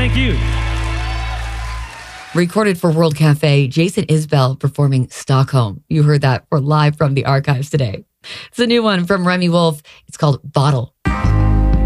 Thank you. Recorded for World Cafe, Jason Isbell performing Stockholm. You heard that. We're live from the archives today. It's a new one from Remy Wolf. It's called Bottle.